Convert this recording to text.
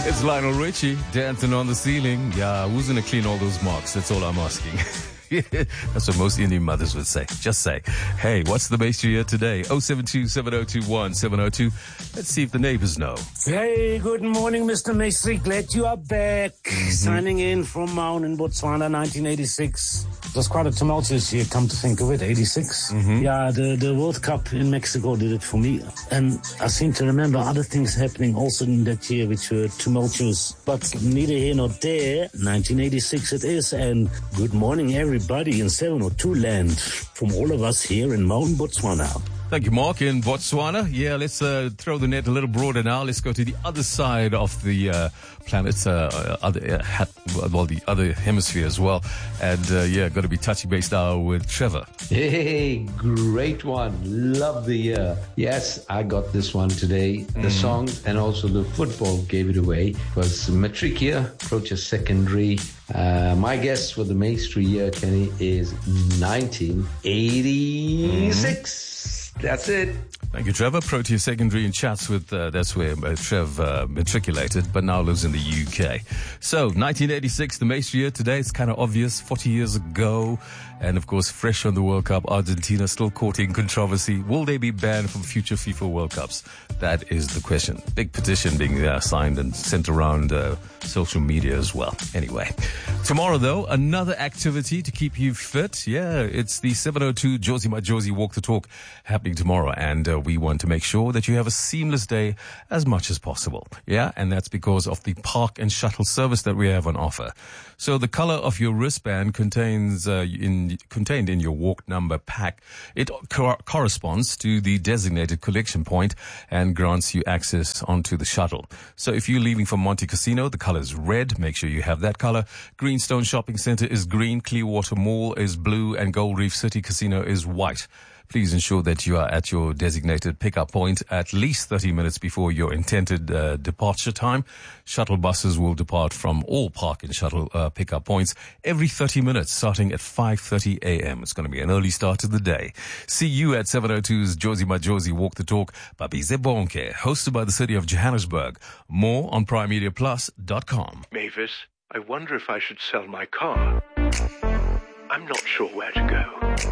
It's Lionel Richie dancing on the ceiling. Yeah, who's going to clean all those marks? That's all I'm asking. That's what most Indian mothers would say. Just say, hey, what's the base year today? 072-7021-702. Let's see if the neighbors know. Hey, good morning, Mr. Maestri. Glad you are back. Signing in from Maun in Botswana, 1986. It was quite a tumultuous year, come to think of it, 86. Yeah, the World Cup in Mexico did it for me. And I seem to remember other things happening also in that year which were tumultuous. But neither here nor there, 1986 it is. And good morning, everybody in 702 land from all of us here in Maun, Botswana. Thank you, Mark, in Botswana. Yeah, let's throw the net a little broader now. Let's go to the other side of the planet, the other hemisphere as well. And, going to be touching base now with Trevor. Hey, great one. Love the year. Yes, I got this one today. The song and also the football gave it away. It was matric year, approaches secondary. My guess for the Maestri year, Kenny, is 1986. That's it. Thank you, Trevor. Protea Secondary in Chatsworth, that's where Trev matriculated, but now lives in the UK. So, 1986, the Maestri year today. It's kind of obvious, 40 years ago. And, of course, fresh on the World Cup, Argentina still courting controversy. Will they be banned from future FIFA World Cups? That is the question. Big petition being signed and sent around social media as well. Anyway, tomorrow, though, another activity to keep you fit. Yeah, it's the 702 Josie My Josie Walk the Talk happening tomorrow. And we want to make sure that you have a seamless day as much as possible. Yeah, and that's because of the park and shuttle service that we have on offer. So the color of your wristband contained in your walk number pack, it corresponds to the designated collection point and grants you access onto the shuttle. So if you're leaving from Monte Casino, the color is red. Make sure you have that color. Greenstone Shopping Center is green. Clearwater Mall is blue. And Gold Reef City Casino is white. Please ensure that you are at your designated pickup point at least 30 minutes before your intended departure time. Shuttle buses will depart from all park and shuttle pickup points every 30 minutes, starting at 5:30 a.m. It's going to be an early start to the day. See you at 702's Josie My Josie Walk the Talk, Babize Bonke, hosted by the city of Johannesburg. More on PrimeMediaPlus.com. Mavis, I wonder if I should sell my car. I'm not sure where to go.